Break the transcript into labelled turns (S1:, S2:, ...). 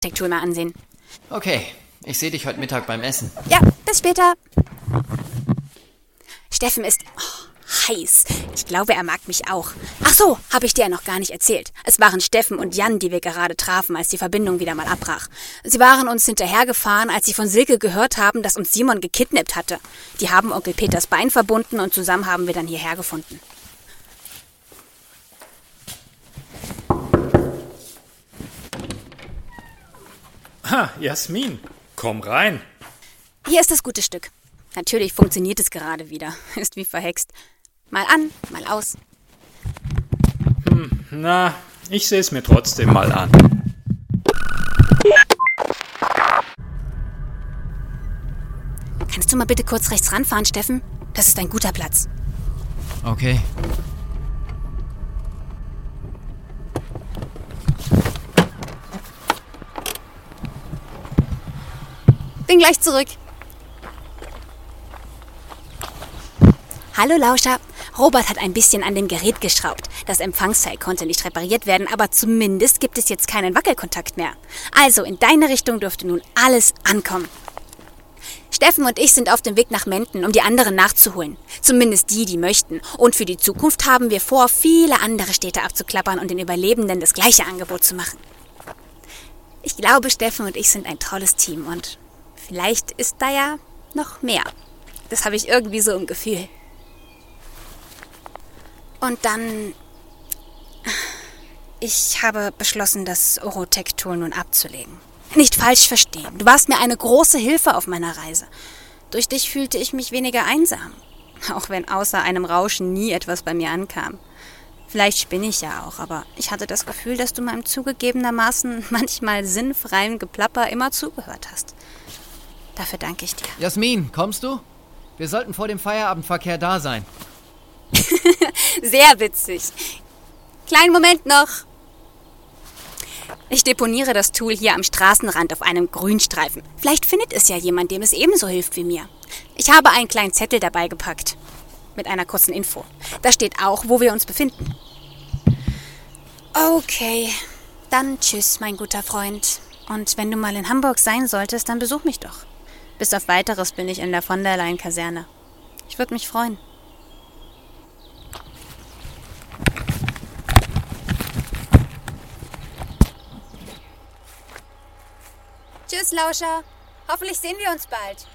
S1: Oro-Tech-Tool mal ansehen.
S2: Okay, ich sehe dich heute Mittag beim Essen.
S1: Ja, bis später. Steffen ist heiß. Ich glaube, er mag mich auch. Ach so, habe ich dir ja noch gar nicht erzählt. Es waren Steffen und Jan, die wir gerade trafen, als die Verbindung wieder mal abbrach. Sie waren uns hinterhergefahren, als sie von Silke gehört haben, dass uns Simon gekidnappt hatte. Die haben Onkel Peters Bein verbunden und zusammen haben wir dann hierher gefunden.
S3: Ha, Jasmin, komm rein.
S1: Hier ist das gute Stück. Natürlich funktioniert es gerade wieder. Ist wie verhext. Mal an, mal aus.
S3: Na, ich sehe es mir trotzdem mal an.
S1: Kannst du mal bitte kurz rechts ranfahren, Steffen? Das ist ein guter Platz.
S2: Okay.
S1: Bin gleich zurück. Hallo Lauscher. Robert hat ein bisschen an dem Gerät geschraubt. Das Empfangsteil konnte nicht repariert werden, aber zumindest gibt es jetzt keinen Wackelkontakt mehr. Also in deine Richtung dürfte nun alles ankommen. Steffen und ich sind auf dem Weg nach Menden, um die anderen nachzuholen. Zumindest die, die möchten. Und für die Zukunft haben wir vor, viele andere Städte abzuklappern und den Überlebenden das gleiche Angebot zu machen. Ich glaube, Steffen und ich sind ein tolles Team und vielleicht ist da ja noch mehr. Das habe ich irgendwie so im Gefühl. Und dann... Ich habe beschlossen, das Oro-Tech-Tool nun abzulegen. Nicht falsch verstehen. Du warst mir eine große Hilfe auf meiner Reise. Durch dich fühlte ich mich weniger einsam. Auch wenn außer einem Rauschen nie etwas bei mir ankam. Vielleicht spinne ich ja auch, aber ich hatte das Gefühl, dass du meinem zugegebenermaßen manchmal sinnfreien Geplapper immer zugehört hast. Dafür danke ich dir.
S2: Jasmin, kommst du? Wir sollten vor dem Feierabendverkehr da sein.
S1: Sehr witzig. Kleinen Moment noch. Ich deponiere das Tool hier am Straßenrand auf einem Grünstreifen. Vielleicht findet es ja jemand, dem es ebenso hilft wie mir. Ich habe einen kleinen Zettel dabei gepackt. Mit einer kurzen Info. Da steht auch, wo wir uns befinden. Okay, dann tschüss, mein guter Freund. Und wenn du mal in Hamburg sein solltest, dann besuch mich doch. Bis auf Weiteres bin ich in der von der Leyen-Kaserne. Ich würde mich freuen. Tschüss, Lauscher. Hoffentlich sehen wir uns bald.